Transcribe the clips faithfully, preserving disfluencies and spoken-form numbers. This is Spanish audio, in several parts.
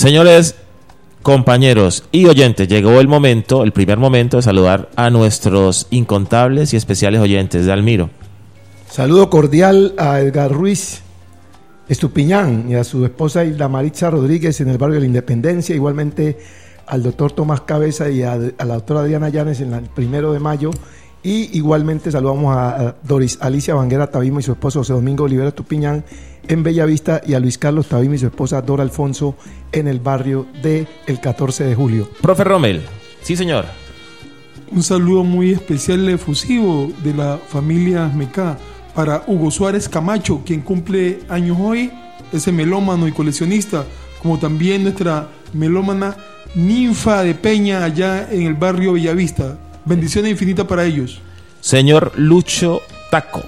Señores, compañeros y oyentes, llegó el momento, el primer momento de saludar a nuestros incontables y especiales oyentes de Almiro. Saludo cordial a Edgar Ruiz Estupiñán y a su esposa Hilda Maritza Rodríguez en el barrio de la Independencia, igualmente al doctor Tomás Cabeza y a, a la doctora Diana Llanes en el primero de mayo, y igualmente saludamos a, a Doris Alicia Banguera Tabimo y su esposo José Domingo Olivera Estupiñán en Bellavista, y a Luis Carlos Tabimo y su esposa Dora Alfonso en el barrio de el catorce de julio. Profe Rommel. Sí, señor. Un saludo muy especial, efusivo, de la familia Mecá para Hugo Suárez Camacho, quien cumple años hoy, ese melómano y coleccionista, como también nuestra melómana Ninfa de Peña allá en el barrio Bellavista. Bendiciones infinitas para ellos. Señor Lucho Taco.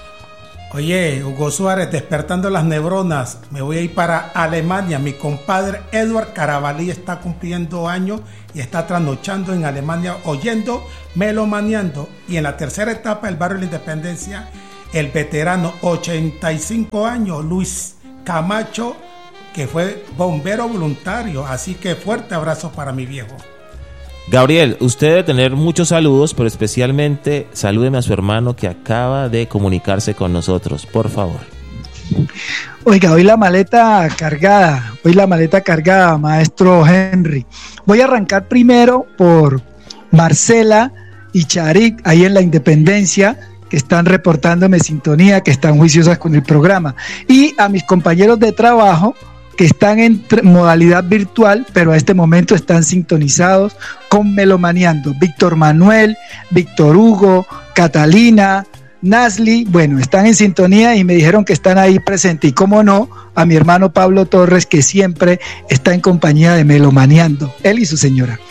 Oye, Hugo Suárez, despertando las neuronas, me voy a ir para Alemania. Mi compadre Edward Carabalí está cumpliendo años y está trasnochando en Alemania oyendo Melomaneando. Y en la tercera etapa del barrio de la Independencia, el veterano, ochenta y cinco años, Luis Camacho, que fue bombero voluntario. Así que fuerte abrazo para mi viejo. Gabriel, usted debe tener muchos saludos, pero especialmente salúdeme a su hermano que acaba de comunicarse con nosotros, por favor. Oiga, hoy la maleta cargada, hoy la maleta cargada, maestro Henry. Voy a arrancar primero por Marcela y Charik, ahí en la Independencia, que están reportándome sintonía, que están juiciosas con el programa. Y a mis compañeros de trabajo, que están en tr- modalidad virtual, pero a este momento están sintonizados con Melomaneando. Víctor Manuel, Víctor Hugo, Catalina, Nasli, bueno, están en sintonía y me dijeron que están ahí presentes. Y cómo no, a mi hermano Pablo Torres, que siempre está en compañía de Melomaneando, él y su señora.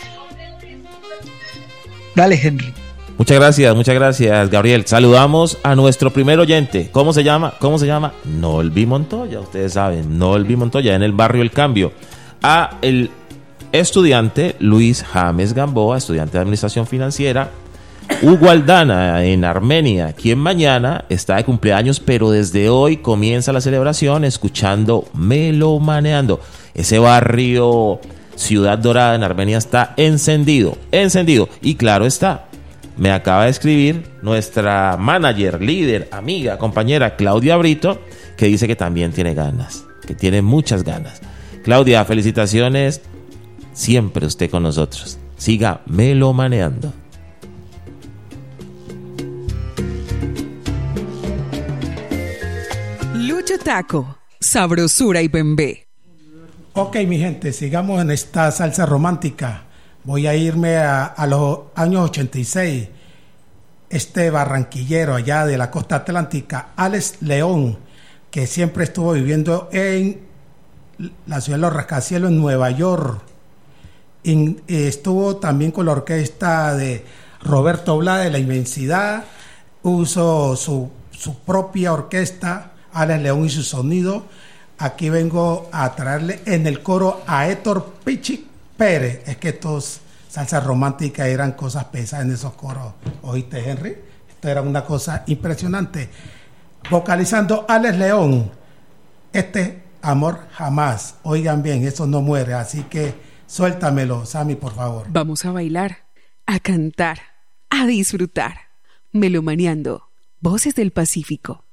Dale, Henry. Muchas gracias, muchas gracias, Gabriel. Saludamos a nuestro primer oyente. ¿Cómo se llama? ¿Cómo se llama? Nolvi Montoya, ustedes saben, Nolvi Montoya, en el barrio El Cambio. A el estudiante Luis James Gamboa, estudiante de Administración Financiera. Hugo Aldana, en Armenia, quien mañana está de cumpleaños, pero desde hoy comienza la celebración escuchando Melomaneando. Ese barrio Ciudad Dorada en Armenia está encendido, encendido. Y claro está, me acaba de escribir nuestra manager, líder, amiga, compañera Claudia Brito, que dice que también tiene ganas, que tiene muchas ganas. Claudia, felicitaciones, siempre usted con nosotros. Siga melomaneando. Lucho Taco, sabrosura y bembé. Ok, mi gente, sigamos en esta salsa romántica. Voy a irme a, a los años ochenta y seis. Este barranquillero allá de la costa atlántica, Alex León, que siempre estuvo viviendo en la ciudad de los rascacielos, en Nueva York. Y estuvo también con la orquesta de Roberto Blades de La Inmensidad. Usó su, su propia orquesta, Alex León y su sonido. Aquí vengo a traerle en el coro a Héctor Pichi Pérez. Es que estos salsas románticas eran cosas pesadas en esos coros. ¿Oíste, Henry? Esto era una cosa impresionante. Vocalizando Alex León, este Amor Jamás. Oigan bien, eso no muere, así que suéltamelo, Sammy, por favor. Vamos a bailar, a cantar, a disfrutar. Melomaneando, Voces del Pacífico.